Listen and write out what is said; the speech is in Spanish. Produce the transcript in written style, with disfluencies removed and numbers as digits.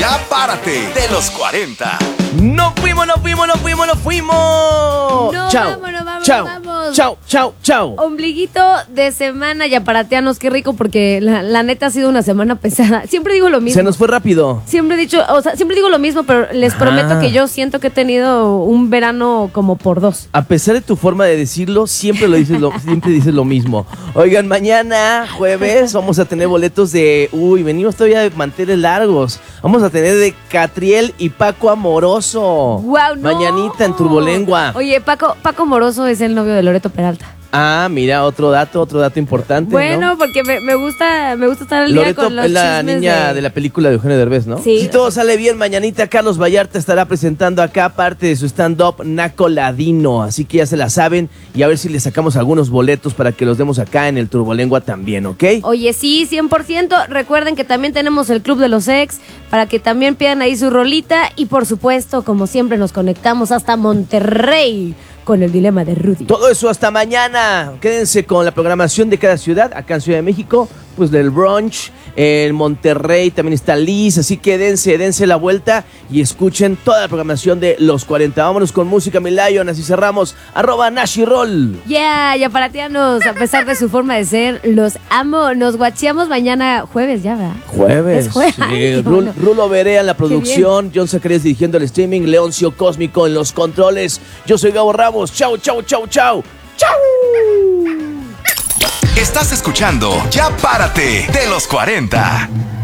Ya párate de los 40. ¡Nos fuimos! No, Chao. vamos. Chao. Ombliguito de semana, yaparateanos, qué rico, porque la neta ha sido una semana pesada. Siempre digo lo mismo. Se nos fue rápido. Siempre digo lo mismo, pero les prometo que yo siento que he tenido un verano como por 2. A pesar de tu forma de decirlo, siempre dices lo mismo. Oigan, mañana, jueves, vamos a tener boletos de... venimos todavía de manteles largos. Vamos a tener de Catriel y Paco Amoroso. ¡Guau, no! Mañanita en Turbolengua. Oye, Paco Moroso es el novio de Loreto Peralta. Ah, mira, otro dato importante, Bueno, ¿no? porque me gusta estar al día Loreto con los es la chismes niña de la película de Eugenio Derbez, ¿no? Sí. Si todo sale bien, mañanita Carlos Vallarta estará presentando acá parte de su stand-up Naco Ladino. Así que ya se la saben y a ver si le sacamos algunos boletos para que los demos acá en el Turbolengua también, ¿ok? Oye, sí, 100%. Recuerden que también tenemos el Club de los Ex para que también pidan ahí su rolita. Y por supuesto, como siempre, nos conectamos hasta Monterrey con el dilema de Rudy. Todo eso hasta mañana. Quédense con la programación de cada ciudad. Acá en Ciudad de México, pues del brunch. En Monterrey también está Liz. Así que dense la vuelta y escuchen toda la programación de Los 40. Vámonos con música, mi Lion. Así cerramos. @NashiRoll. Yaparateanos, a pesar de su forma de ser, los amo. Nos guacheamos mañana jueves ya, ¿verdad? Jueves. Es jueves. Sí. Ay, bueno. Rulo Berea en la producción. John Zacarías dirigiendo el streaming. Leoncio Cósmico en los controles. Yo soy Gabo Ramos. Chau. Estás escuchando Ya párate de los 40.